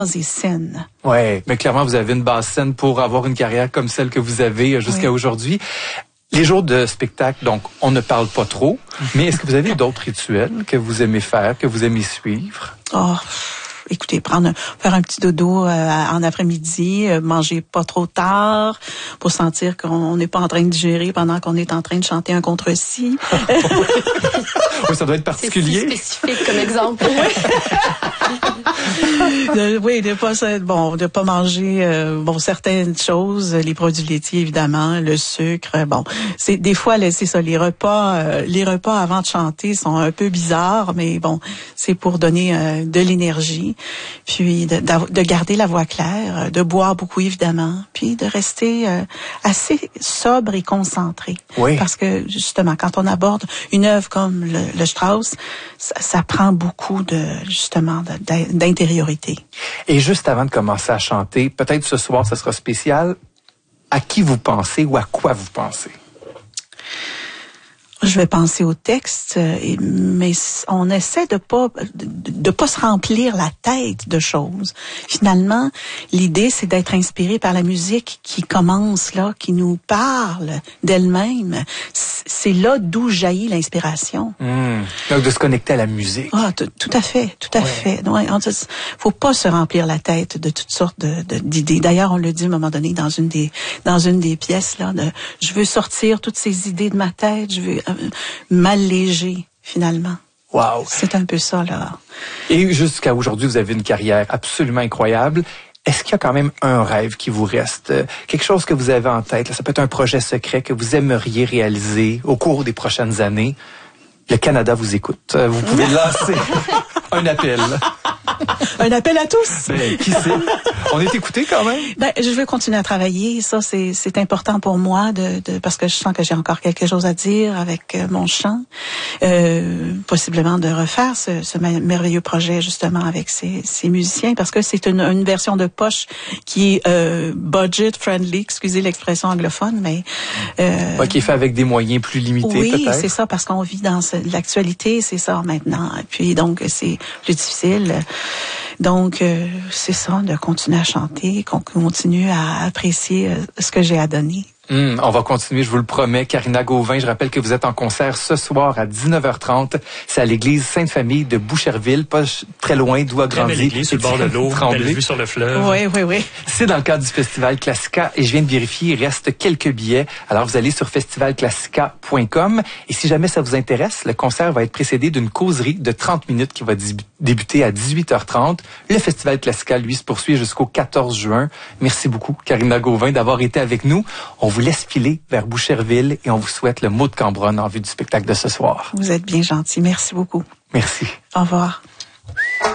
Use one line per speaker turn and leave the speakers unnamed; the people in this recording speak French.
et saine.
Ouais, mais clairement, vous avez une base saine pour avoir une carrière comme celle que vous avez jusqu'à aujourd'hui. Les jours de spectacle, donc, on ne parle pas trop, mais est-ce que vous avez d'autres rituels que vous aimez faire, que vous aimez suivre?
Oh, écoutez, faire un petit dodo en après-midi, manger pas trop tard pour sentir qu'on n'est pas en train de digérer pendant qu'on est en train de chanter un contre-si.
Oui, ça doit être particulier.
C'est spécifique comme exemple.
de pas manger certaines choses, les produits laitiers évidemment, le sucre. C'est des fois c'est ça, les repas avant de chanter sont un peu bizarres, mais bon, c'est pour donner de l'énergie, puis de garder la voix claire, de boire beaucoup évidemment, puis de rester assez sobre et concentré.
Oui.
Parce que justement, quand on aborde une œuvre comme le Strauss, ça prend beaucoup d'intériorité.
Et juste avant de commencer à chanter, peut-être ce soir, ça sera spécial. À qui vous pensez ou à quoi vous pensez?
Je vais penser au texte, mais on essaie de pas se remplir la tête de choses. Finalement, l'idée, c'est d'être inspiré par la musique qui commence là, qui nous parle d'elle-même. C'est là d'où jaillit l'inspiration.
Donc, de se connecter à la musique.
Ah, tout à fait. Ouais, faut pas se remplir la tête de toutes sortes d'idées. D'ailleurs, on le dit à un moment donné dans une des pièces là, je veux sortir toutes ces idées de ma tête, je veux m'alléger finalement.
Wow.
C'est un peu ça là.
Et jusqu'à aujourd'hui, vous avez une carrière absolument incroyable. Est-ce qu'il y a quand même un rêve qui vous reste? Quelque chose que vous avez en tête? Là, ça peut être un projet secret que vous aimeriez réaliser au cours des prochaines années. Le Canada vous écoute. Vous pouvez lancer un appel.
Un appel à tous.
Ben, qui sait? On est écoutés quand même.
Je vais continuer à travailler. Ça, c'est important pour moi parce que je sens que j'ai encore quelque chose à dire avec mon chant. Possiblement de refaire ce merveilleux projet justement avec ces musiciens parce que c'est une version de poche qui est budget friendly, excusez l'expression anglophone, mais
qui est fait avec des moyens plus limités.
Oui,
peut-être.
C'est ça parce qu'on vit dans l'actualité, c'est ça maintenant. Puis donc c'est plus difficile. Donc, c'est ça, de continuer à chanter, qu'on continue à apprécier ce que j'ai à donner.
On va continuer, je vous le promets. Karina Gauvin, je rappelle que vous êtes en concert ce soir à 19h30. C'est à l'église Sainte-Famille de Boucherville, pas très loin d'où a grandi.
Belle église, sur le bord de l'eau, belle vue sur le fleuve.
Oui.
C'est dans le cadre du Festival Classica et je viens de vérifier, il reste quelques billets. Alors vous allez sur festivalclassica.com et si jamais ça vous intéresse, le concert va être précédé d'une causerie de 30 minutes qui va débuter à 18h30. Le Festival Classica, lui, se poursuit jusqu'au 14 juin. Merci beaucoup, Karina Gauvin, d'avoir été avec nous. On vous laisse filer vers Boucherville et on vous souhaite le mot de Cambronne en vue du spectacle de ce soir.
Vous êtes bien gentil. Merci beaucoup.
Merci.
Au revoir.